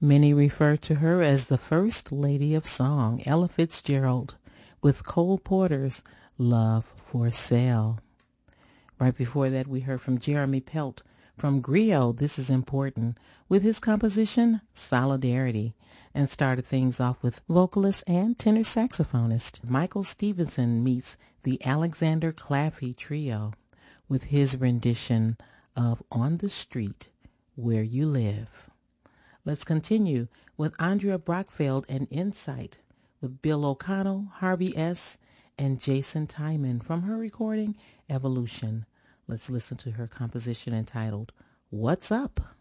Many refer to her as the First Lady of Song, Ella Fitzgerald, with Cole Porter's Love for Sale. Right before that, we heard from Jeremy Pelt from Griot, This Is Important, with his composition Solidarity, and started things off with vocalist and tenor saxophonist Michael Stevenson meets the Alexander Claffey Trio with his rendition of On the Street Where You Live. Let's continue with Andrea Brockfeld and Insight with Bill O'Connell, Harvey S., and Jason Tyman from her recording Evolution. Let's listen to her composition entitled What's Up?